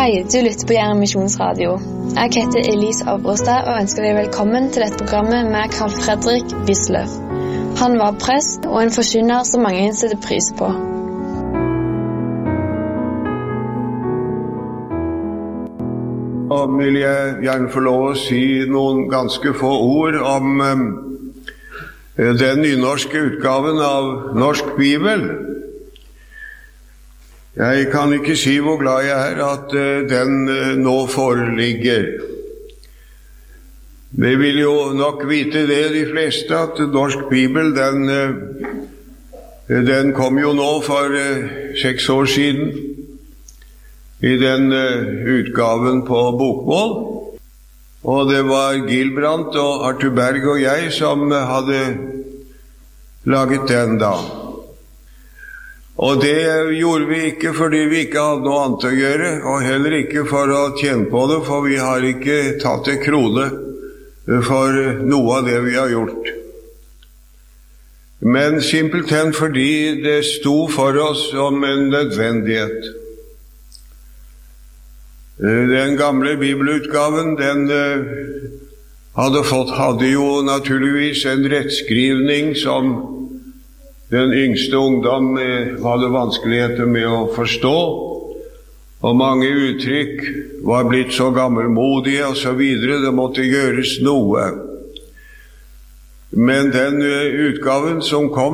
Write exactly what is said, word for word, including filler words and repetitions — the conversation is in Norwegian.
Hei, du lytter på Jæren Misjonsradio. Jeg heter Elise Abrostad og ønsker deg velkommen til dette programmet med Carl Fredrik Wisløff. Han var prest og en forkynner som mange setter pris på. Og vil jeg gjerne få lov å si noen ganske få ord om um, den nynorske utgaven av Norsk Bibel. Jeg kan ikke si hvor glad jeg er at uh, den uh, nå foreligger. Vi vil jo nok vite det, de fleste, at Norsk Bibel, den, uh, den kom jo nå for uh, seks år siden, i den uh, utgaven på bokmål. Og det var Gilbrandt og Arthur Berg og jeg som uh, hadde laget den da. Og det gjorde vi ikke fordi vi ikke hadde noe annet å gjøre, og heller ikke for å tjene på det, for vi har ikke tatt en krone for noe av det vi har gjort. Men simpelthen fordi det sto for oss som en nødvendighet. Den gamle bibelutgaven, den hadde, fått, hadde jo naturligvis en rettskrivning som den yngste ungdom hadde vanskeligheter med å forstå, og mange uttrykk var blitt så gammelmodige og så videre, det måtte gjøres noe. Men den utgaven som kom